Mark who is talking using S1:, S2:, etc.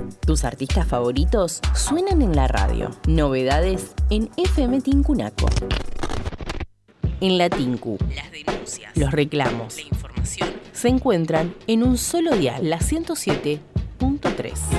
S1: Tus artistas favoritos suenan en la radio. Novedades en FM Tincunaco. En la Tincu, las denuncias, los reclamos, la información se encuentran en un solo dial, la 107.3.